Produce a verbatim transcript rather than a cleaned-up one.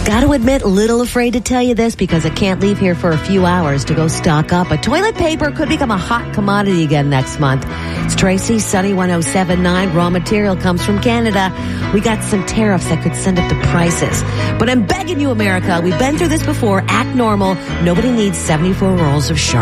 Got to admit, little afraid to tell you this because I can't leave here for a few hours to go stock up. But toilet paper could become a hot commodity again next month. It's Tracy, Sunny one oh seven point nine. Raw material comes from Canada. We got some tariffs that could send up the prices. But I'm begging you, America, we've been through this before. Act normal. Nobody needs seventy-four rolls of Sharp.